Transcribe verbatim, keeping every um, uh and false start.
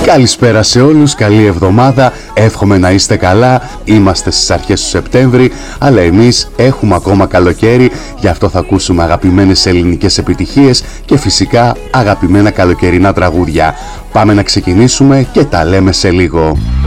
Καλησπέρα σε όλους, καλή εβδομάδα, εύχομαι να είστε καλά. Είμαστε στις αρχές του Σεπτέμβρη, αλλά εμείς έχουμε ακόμα καλοκαίρι, γι' αυτό θα ακούσουμε αγαπημένες ελληνικές επιτυχίες και φυσικά αγαπημένα καλοκαιρινά τραγούδια. Πάμε να ξεκινήσουμε και τα λέμε σε λίγο.